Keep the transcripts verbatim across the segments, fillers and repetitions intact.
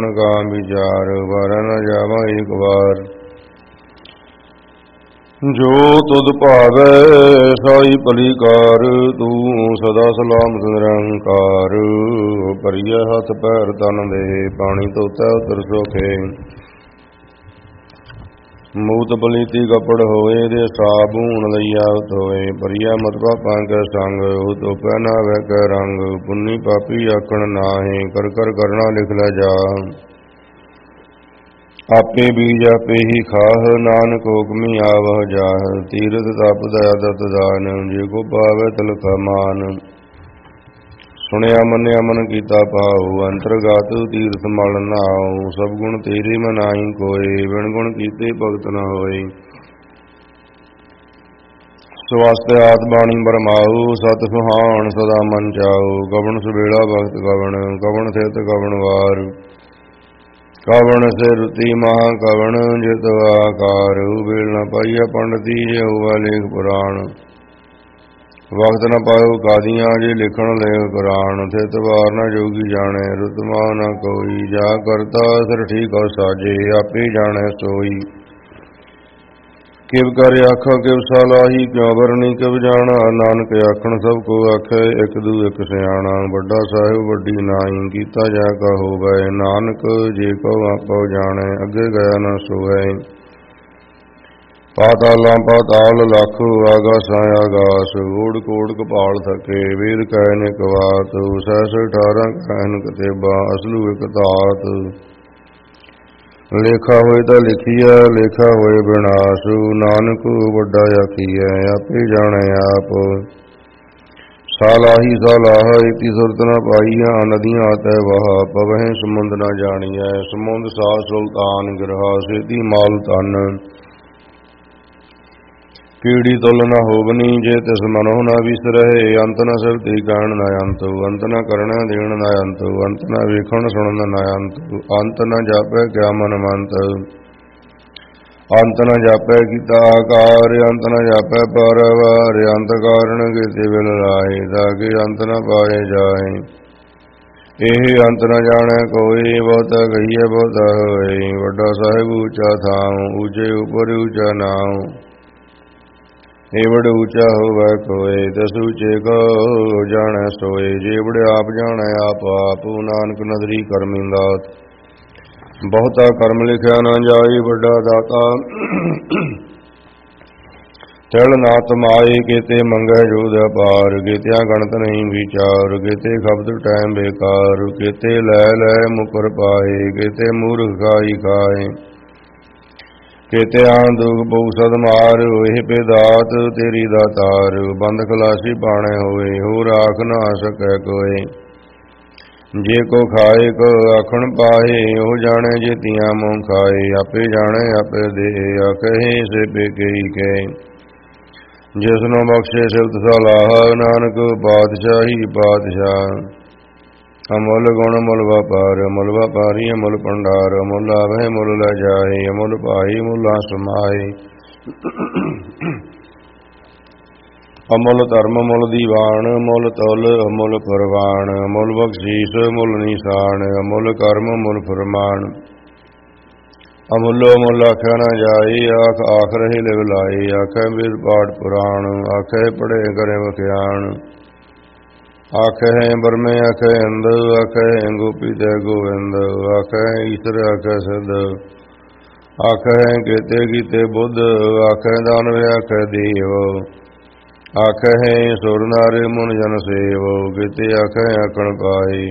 का विचार वर न जावा एक बार। जो तुद भावै साई भलीकार, तू सदा सलामत निरंकार। भरिय हथ पैर तन दे, पानी धोतै उतर सोखे। मूत पलीती कपड़ होए, दे साबून लइया धोए। भरिया मत पापां कै संग, धोपै नावै कै रंग। पुन्नी पापी आखण नाहे, कर कर करना लिख लै जा। आपे बीज आपे ही खाह, नानक हुक्मी आवह जाह। तीरथ तप दया दत्त दान, जे को पावै तिलका मान। सुनिया मन्या मन कीता पाओ, अंतरगत तीर्थ मल नाओ। सब गुण तेरे में नाहीं कोय, बिन गुण कीते भगत न होय। स्वास्थ्य आत बाणी बरमाऊ, सत सुहान सदा मन चाओ। कवन सुबेड़ा भगत कवन, कवन थित कवन वार। कवन से रुति महा कवन, जित आकार। बेल न पाइया पंडिती, जे हुआ लेख पुराण। वक्त न पायो कादियां, जे लिखण लेख कुरान। थित वार न जोगी जाने, रुत माह न कोई। जा करता सर ठीक और साजे, आपे जाने सोई। किव कर आखो किव सलाही, क्यों बरनी किव जाना। नानक आखण सब को आखे, एक दू एक सियाणा। बड़ा साहिब बड़ी नाई, कीता जा का होवै। नानक जे को आपो जाने, अगे गया न सोवै। पातालां पाताल लख, आगासां आगास। ओड़ कोड़ कपाल थके, वेद कह निक वात। सहस अठारह कहन कतेबा, असलू एक धात। लेखा होए तो लिखिया, लेखा होए विनाश। नानक बड़ा आखिया, आपे जाने आप। सालाही सालाह, इति सुरत न पाईया। नदियां तै वह, पवहें समुंद न जानिया। समुंद सा सुल्तान गिरहा, सेती माल तन। कीड़ी तुल न होवनी, जे तिस मनो न विसरहे। अंत न सिरती कहण न अंत, अंत न करन देण न अंत। अंत न वेखण सुणन न अंत, अंत न जापै क्या मन मंत। अंत न जापै कीता आकार, अंत न जापै पारवार। अंत कारण केते विल लाए, ताके अंत न पाए जाए। एह अंत न जाने कोई, बहुता कहिए बहुता होए। वड्डा साहिब ऊंचा थाऊं, ऊंचे उपर ऊंचा नाऊं। एवड़ ऊंचा होवै कोय, तस ऊंचे को जाने सोए। जेवड़ आप जाने आप आप, नानक नदरी करमी दात। बहुता कर्म लिखया न जाए, बड़ा दाता। तिल ना तमाए, केते मंगै जोध अपार। केत्या गणत नहीं विचार, केते खपत टैम बेकार। केते लै लै मुकर पाए, केते मूर्ख खाई खाए। केते आन दुख बहु सद मार, ओह पे दात तेरी दातार। बंद खलासी पाने होए, हो राख ना सकै कोय। जे को खाए को आखण पाए, ओ जाने जे तियां मुँह खाए। आपे जाने आपे दे, आखे से पेके ही कहे। जिसनो बख्शे सिफत सलाह, नानक पातशाही पातशाह। अमुल गुण मुल व्यापार, अमुल व्यापारी अमुल भंडार। अमुल आवे मुल लै जाए, अमुल भाई मुला समाए। अमुल धर्म मुल दीवान, मुल तुल अमुल परवान। अमुल बख्शीस मुल निशान, अमुल कर्म मुल फरमान। अमुलो मुल आख्या न जाए, आख आख रहे लिव लाए। आखे वेद पाठ पुराण, आखे पढ़े करे बख्यान। आखे बरमे आखे अंद, आखे गोपी तै गोविंद। आखे ईश्वर आखे सिद्ध, आखे केते कीते बुद्ध। आखे दानव आखे देव, आखे सुर नार मुन जन सेव। केते आखे आखण पाए,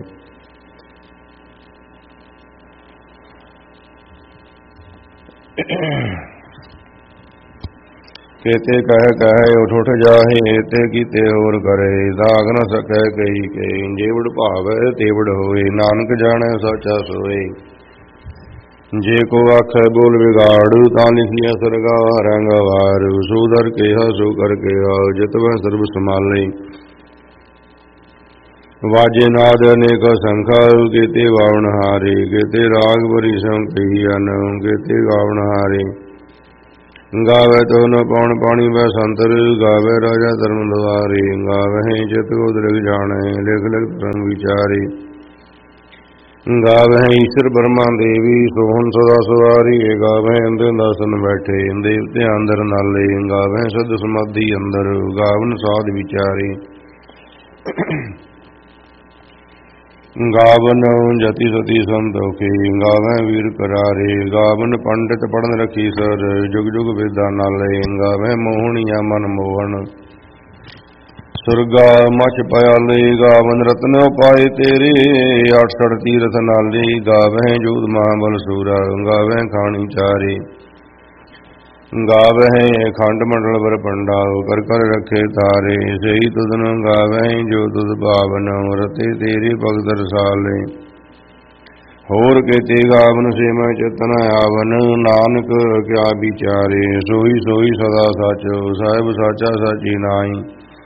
केते कह कह उठ उठ जाहे। एते कीते होर करे, दाग न सकै कही के। जेवड़ भावै तेवड़ होए, नानक जाने साचा सोए। जे को आखै बोल बिगाड़, तां लिखिया सरगा रंग वार। सो दर केहा सो कर केहा, जित वह सर्ब संभाले। वाजे नाद अनेक संखा, केते वावण हारे। केते राग बरी सं कहियन, केते गावण हारे। गावे तो न पौन पानी वह संतर, गावे राजा धर्म द्वारे। गावे चित को दृग जाने, लिख लिख धर्म विचारे। ਗਾਵਹਿ ਈਸ਼ਰ ਬਰਮਾ ਦੇਵੀ ਸੋਹਣ ਸਦਾ ਸਵਾਰੀ। ਗਾਵਹਿ ਅੰਦਰ ਦਰਸ਼ਨ ਬੈਠੇ ਦੇਵਤੇ ਅੰਦਰ ਨਾਲੇ। ਗਾਵਹਿ ਸੁਧ ਸਮਾਧੀ ਅੰਦਰ ਗਾਵਨ ਸਾਧ ਵਿਚਾਰੇ। ਗਾਵਨ ਜਤੀ ਸਤੀ ਸੰਤੋਖੇ ਗਾਵਹਿ ਵੀਰ ਕਰਾਰੇ। ਗਾਵਨ ਪੰਡਿਤ ਪੜਨ ਰਖੀ ਸਰ ਜੁਗ ਜੁਗ ਵੇਦਾਂ ਨਾਲੇ। ਗਾਵਹਿ ਮੋਹਣੀਆ ਮਨ ਮੋਹਨ ਸੁਰਗਾ ਮਛ ਪਿਆਲੇ। ਗਾਵਨ ਰਤਨ ਉਪਾਏ ਤੇਰੇ ਅਠਸਠ ਤੀਰਥ ਨਾਲੇ। ਗਾਵਹਿ ਜੋਧ ਮਹਾਬਲ ਸੂਰਾ ਗਾਵਹਿ ਖਾਣੀ ਚਾਰੇ। ਗਾਵਹਿ ਖੰਡ ਮੰਡਲ ਬਰ ਪੰਡਾ ਕਰ ਕਰ ਰਖੇ ਤਾਰੇ। ਸਹੀ ਤੁਧਨ ਗਾਵਹਿ ਜੋ ਤੁਧ ਭਾਵਨ ਰਤੇ ਤੇਰੇ ਭਗਤ ਰਸਾਲੇ। ਹੋਰ ਕੇਤੇ ਗਾਵਨ ਸੇ ਮੈਂ ਚੇਤਨ ਆਵਨ ਨਾਨਕ ਕਿਆ ਵਿਚਾਰੇ। ਸੋਈ ਸੋਈ ਸਦਾ ਸਚ ਸਾਹਿਬ ਸਾਚਾ ਸਾਚੀ ਨਾਈ।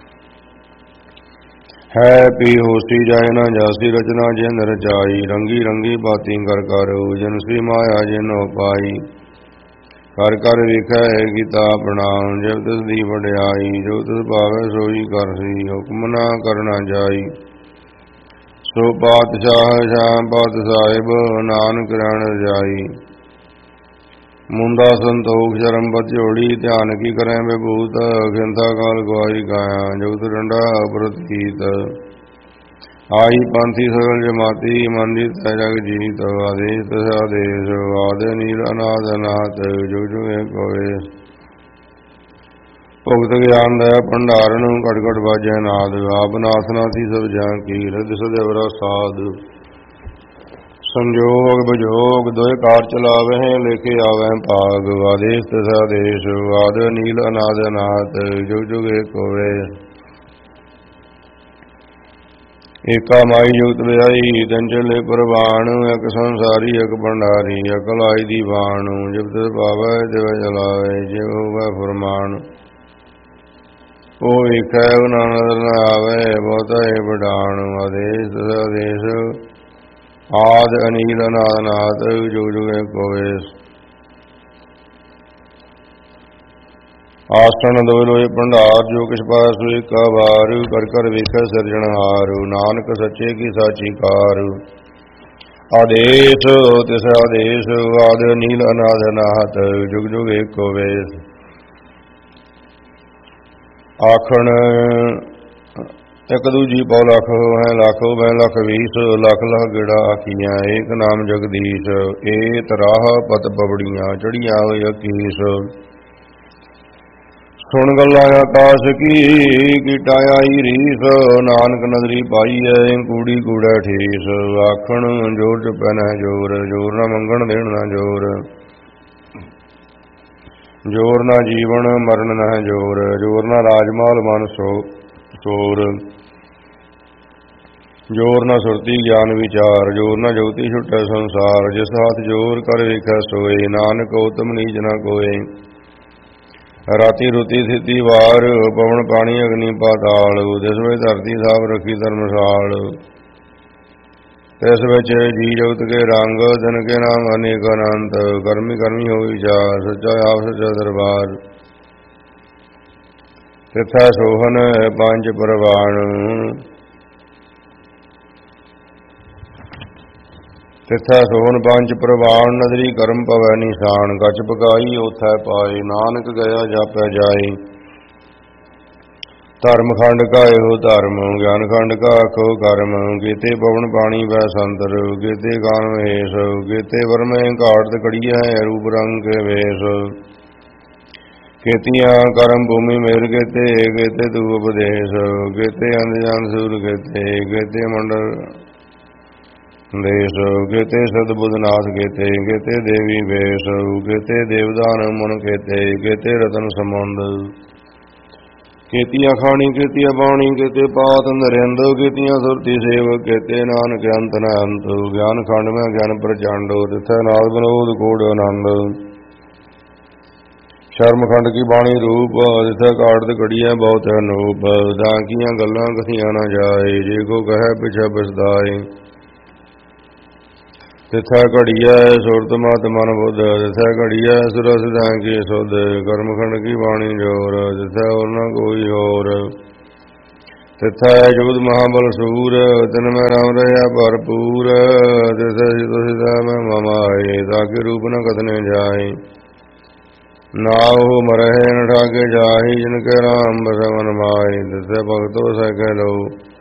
ਹੈ ਪੀ ਹੋਸੀ ਜਾਇ ਨਾ ਜਾਸੀ ਰਚਨਾ ਜਿਨ ਰਚਾਈ। ਰੰਗੀ ਰੰਗੀ ਬਾਤੀ ਕਰ ਕਰ ਜਨ ਸ੍ਰੀ ਮਾਇਆ ਜਿਨ ਪਾਈ। ਕਰ ਕਰ ਵੇਖੈ ਗੀਤਾ ਪ੍ਰਣਾਮ ਜਬ ਤਿਸ ਦੀ ਵਡਿਆਈ। ਜੋ ਤਿਸ ਭਾਵੈ ਸੋਈ ਕਰਸੀ ਹੁਕਮ ਨਾ ਕਰਨਾ ਜਾਈ। ਸੋ ਪਾਤਸ਼ਾਹ ਸ਼ਾਮ ਪਾਤ ਸਾਹਿਬ ਨਾਨਕ ਰਹਿਣ ਜਾਈ। ਮੁੰਡਾ ਸੰਤੋਖ ਸ਼ਰਮ ਬਚੋੜੀ ਧਿਆਨ ਕੀ ਕਰੈ ਵਿਭੂਤ। ਖਿੰਤਾ ਕਾਲ ਗਵਾਈ ਗਾਇਆ ਜੁਗਤ ਡੰਡਾ ਪ੍ਰਤੀਤ। ਆਈ ਪੰਥੀ ਸਗਲ ਜਮਾਤੀ ਮੰਦੀ ਤੈ ਜਗ ਜੀਤ। ਆਦੇਸ਼ ਤਸ ਆਦੇਸ਼ ਆਦ ਨੀਲ ਅਨਾਦ ਅਨਾਥ ਜੁਗ ਜੁਗ ਏਕ ਹੋਏ। ਭੁਗਤ ਗਿਆਨ ਦਇਆ ਭੰਡਾਰਨ ਘਟ ਘਟ ਬਾਜੈ ਨਾਦ। ਆਪ ਨਾਥ ਨਾਥੀ ਸਭ ਜਾਂ ਕੀ ਰਿਧ ਸਦਿਵਰਾ ਸਾਧ। ਸੰਜੋਗ ਵਿਜੋਗ ਦੋਇ ਕਾਰ ਚਲਾਵਹਿ ਲੇਖੇ ਆਵਹਿ ਭਾਗ। ਆਦੇਸ਼ ਤਸ ਆਦੇਸ਼ ਆਦ ਨੀਲ ਅਨਾਦ ਅਨਾਥ ਜੁਗ ਜੁਗ ਏਕ ਹੋਏ। ਏਕਾ ਮਾਈ ਜੁਗਤ ਵਿਆਈ ਤਿਨ ਚਲੇ ਪ੍ਰਵਾਣ। ਇਕ ਸੰਸਾਰੀ ਇਕ ਭੰਡਾਰੀ ਅਕਲ ਆਈ ਦੀ ਬਾਣ। ਜਬ ਤਿਸ ਪਾਵੈ ਤਿਵੈ ਚਲਾਵੇ ਜਿਵ ਹੋਵੈ ਫੁਰਮਾਨ। ਉਹ ਵੇਖੈ ਉਹ ਨਾ ਨਜ਼ਰ ਨ ਆਵੈ ਬਹੁਤਾ ਏ ਵਡਾਣ। ਆਦੇਸ਼ ਤਸ ਆਦੇਸ਼ ਆਦ ਅਨੀਲ ਅਨਾਦ ਅਨਾਥ ਜੁਗ ਜੁਗ ਏਕ ਹੋਏ। ਆਸਣ ਦੋਇ ਲੋਏ ਭੰਡਾਰ ਜੋ ਕਿਛ ਪਾਇਆ ਸੋ ਏਕਾ ਵਾਰ। ਕਰ ਕਰ ਵੇਖੈ ਸਿਰਜਣਹਾਰ ਨਾਨਕ ਸੱਚੇ ਕੀ ਸਾਚੀ ਕਾਰ। ਆਦੇਸ਼ ਤਿਸ ਆਦੇਸ਼ ਆਦ ਨੀਲ ਅਨਾਦ ਅਨਾਥ ਜੁਗ ਜੁਗ ਏਕ ਹੋਵੇ। ਆਖਣ ਇੱਕ ਦੂਜੀ ਪਉ ਲੱਖ ਹੈ ਲੱਖ ਹੋਵੈ ਲੱਖ ਵੀਸ। ਲੱਖ ਲੱਖ ਗੇੜਾ ਆਖੀਆਂ ਏਕ ਨਾਮ ਜਗਦੀਸ਼। ਏ ਤਰਾਹ ਪਤ ਬਬੜੀਆਂ ਚੜੀਆਂ ਹੋਈ ਅਕੀਸ। ਸੁਣ ਗੱਲਾਂ ਆਕਾਸ਼ ਕੀ ਕੀਟਾ ਆਈ ਰੀਸ। ਨਾਨਕ ਨਦਰੀ ਪਾਈ ਐ ਕੂੜੀ ਕੂੜਾ ਠੀਸ। ਆਖਣ ਜੋਰ ਚੁਪੈ ਨਾ ਜੋਰ ਜੋਰ ਨਾ ਮੰਗਣ ਦੇਣ ਨਾ ਜੋਰ। ਜੋਰ ਨਾ ਜੀਵਨ ਮਰਨ ਨਾ ਜੋਰ ਜੋਰ ਨਾ ਰਾਜਮਾਲ ਮਨ ਸੋ ਸੋਰ। ਜੋਰ ਨਾ ਸੁਰਤੀ ਗਿਆਨ ਵਿਚਾਰ ਜੋਰ ਨਾ ਜੁਗਤੀ ਛੁਟੈ ਸੰਸਾਰ। ਜਿਸ ਹੱਥ ਜੋਰ ਕਰ ਵੇਖੈ ਸੋਏ ਨਾਨਕ ਉਤਮ ਨੀਚ ਨਾ ਕੋਏ। ਰਾਤੀ ਰੁਤੀ ਥਿਤੀ ਵਾਰ ਪਵਨ ਪਾਣੀ ਅਗਨੀ ਪਾਤਾਲ। ਜਿਸ ਵਿੱਚ ਧਰਤੀ ਸਾਬ ਰੱਖੀ ਧਰਮਸਾਲ। ਤਿਸ ਵਿੱਚ ਜੀ ਜਗਤ ਕੇ ਰੰਗ ਦਿਨ ਕੇ ਨਾਮ ਅਨੇਕ ਅਨੰਤ। ਕਰਮੀ ਕਰਮੀ ਹੋਈ ਵਿਚਾਰ ਸੱਚਾ ਆਪ ਸੱਚਾ ਦਰਬਾਰ। ਤਿਥੈ ਸੋਹਨ ਪੰਜ ਪ੍ਰਵਾਣ ਤਿਥੈ ਸੋਹਨ ਪੰਜ ਪ੍ਰਵਾਣ। ਨਦਰੀ ਕਰਮ ਪਵੈ ਨਿਸ਼ਾਨ ਗਚ ਪਕਾਈ ਉਥੈ ਪਾਏ। ਨਾਨਕ ਗਿਆ ਜਾਪੈ ਜਾਏ। ਧਰਮ ਖੰਡ ਕਾ ਇਹੋ ਧਰਮ ਗਿਆਨ ਖੰਡ ਕਾ ਆਖੋ ਕਰਮ। ਕੀਤੇ ਪਵਨ ਪਾਣੀ ਵੈ ਸੰਤਰ ਕੀਤੇ ਗਾਨ ਮਹੇਸ਼। ਕੀਤੇ ਵਰਮੇ ਘਾਟ ਕੜੀਐ ਰੂਪ ਰੰਗ ਕੇ ਵੇਸ਼। ਕੀਤੀਆਂ ਕਰਮ ਭੂਮੀ ਮੇਰ ਕੀਤੇ ਕੀਤੇ ਤੂ ਉਪਦੇਸ਼। ਕੀਤੇ ਅੰਧ ਜਨ ਸੂਰ ਕੀਤੇ ਕੀਤੇ ਮੰਡਲ ਦੇਸ਼। ਕੀਤੇ ਸਦ ਬੁੱਧਨਾਥ ਕੀਤੇ ਕੀਤੇ ਦੇਵੀ ਵੇਸ਼। ਕੀਤੇ ਦੇਵਦਾਨ ਮਨ ਕੀਤੇ ਕੀਤੇ ਰਤਨ ਸਮੁੰਦ। ਕੀਤੀਆਂ ਖਾਣੀ ਕੀਤੀਆਂ ਬਾਣੀ ਕੀਤੇ ਪਾਤ ਨਰਿੰਦ। ਕੀਤੀਆਂ ਸੁਰਤੀ ਸੇਵ ਕੀਤੇ ਨਾਨਕ ਅੰਤ ਨ ਅੰਤ। ਗਿਆਨ ਖੰਡ ਮੈਂ ਗਿਆਨ ਪ੍ਰਚੰਡ ਤਿਥੈ ਨਾਦ ਵਿਨੋਦ ਕੋੜ ਆਨੰਦ। ਸ਼ਰਮ ਖੰਡ ਕੀ ਬਾਣੀ ਰੂਪ ਜਿਥੈ ਕਾੜਤ ਘੜੀਐ ਬਹੁਤ ਅਨੂਪ। ਤਾਂ ਕੀਆਂ ਗੱਲਾਂ ਕਥੀਆਂ ਨਾ ਜਾਏ ਜੇ ਕੋ ਕਹੈ ਪਿਛੈ ਪਛਤਾਏ। ਤਿਥੈ ਘੜੀਐ ਸੁਰਤ ਮਤ ਮਨ ਬੁੱਧ। ਤਿਥੈ ਘੜੀਐ ਸੁਰ ਸਿਧਾਂ ਕੀ ਸੁਧ। ਕਰਮ ਖੰਡ ਕੀ ਬਾਣੀ ਜੋਰ ਤਿਥੈ ਹੋਰ ਨਾ ਕੋਈ ਹੋਰ। ਤਿਥੈ ਜੁਗਤ ਮਹਾਬਲ ਸੂਰ, ਤਿਨ ਮੈਂ ਰਾਮ ਰਹਿਆ ਭਰਪੂਰ। ਤਿਸੈ ਸਿਤੁ ਸਿਧਾ ਮੈਂ ਮਮਾਏ, ਤਾਕੇ ਰੂਪ ਨ ਕਥਨੇ ਜਾਏ। ਨਾਉ ਮਰਹਿ ਨ ਠਾਗੇ ਜਾਹੀ, ਜਿਨ ਕੈ ਰਾਮ ਬਸੈ ਮਨ ਮਾਏ। ਤਿਸੈ ਭਗਤੋ ਸਹਿ ਕਹਿ ਲਉ,